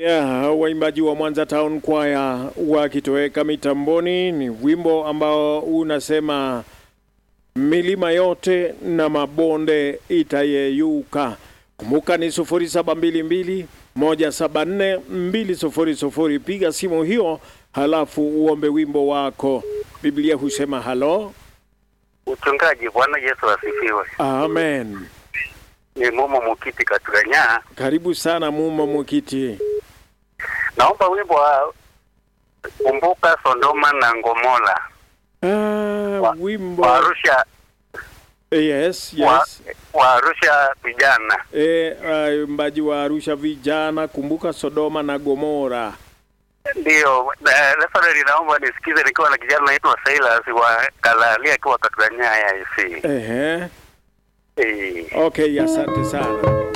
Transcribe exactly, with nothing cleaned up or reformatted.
Yeah, waimbaji wa Mwanza Town Choir wakitoweka mitamboni. Ni wimbo ambao unasema milima yote na mabonde itayeyuka. Kumbuka ni sufuri saba mbili mbili moja saba nne mbili sufuri sufuri. Piga simu hiyo halafu uombe wimbo wako. Biblia husema halo. Mchungaji, Bwana Yesu asifiwe. Amen. Ni Mumo Mukiti Katuranya. Karibu sana Mumo Mukiti. Naomba wimbo wa Kumbuka Sodoma na Gomora. Ah, wa, wimbo wa Arusha. Yes, yes. Wa, wa Arusha vijana. Eh, uh, mbaji wa Arusha vijana, Kumbuka Sodoma na Gomora. Ndio, referee naomba nisikize nikiwa na kijana anaitwa Silas wa Kalalia kwa Katuranya ya I C. Ehe. Eh. Okay, asante sana.